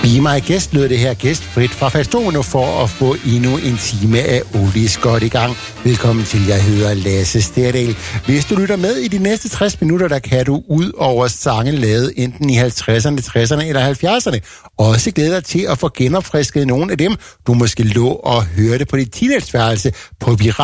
Be My Guest lød det her gæstfrit fra Fastono for at få endnu en time af Oldies godt i gang. Velkommen til, jeg hedder Lasse Sterdal. Hvis du lytter med i de næste 60 minutter, der kan du ud over sange lavet enten i 50'erne, 60'erne eller 70'erne. Også glæde dig til at få genopfrisket nogle af dem, du måske lå og hørte på dit teenageværelse på Viral